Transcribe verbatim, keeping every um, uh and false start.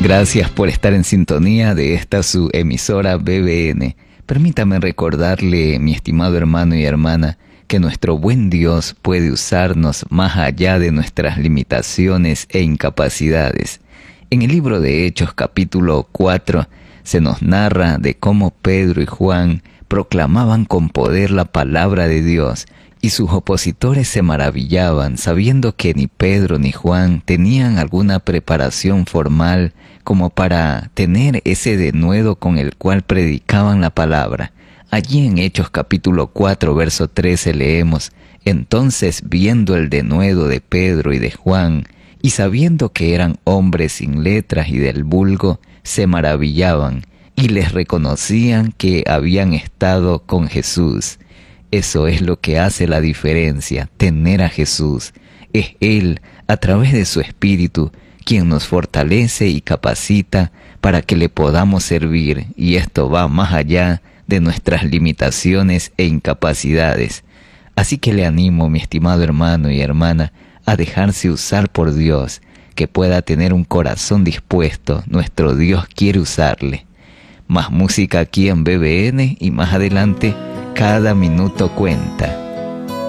Gracias por estar en sintonía de esta su emisora B B N. Permítame recordarle, mi estimado hermano y hermana, que nuestro buen Dios puede usarnos más allá de nuestras limitaciones e incapacidades. En el libro de Hechos capítulo cuatro se nos narra de cómo Pedro y Juan proclamaban con poder la palabra de Dios, y sus opositores se maravillaban sabiendo que ni Pedro ni Juan tenían alguna preparación formal como para tener ese denuedo con el cual predicaban la palabra. Allí en Hechos capítulo cuatro, verso trece leemos: Entonces, viendo el denuedo de Pedro y de Juan, y sabiendo que eran hombres sin letras y del vulgo, se maravillaban, y les reconocían que habían estado con Jesús. Eso es lo que hace la diferencia, tener a Jesús. Es Él, a través de su Espíritu, quien nos fortalece y capacita para que le podamos servir, y esto va más allá de nuestras limitaciones e incapacidades. Así que le animo, mi estimado hermano y hermana, a dejarse usar por Dios, que pueda tener un corazón dispuesto. Nuestro Dios quiere usarle. Más música aquí en B B N y más adelante, Cada Minuto Cuenta.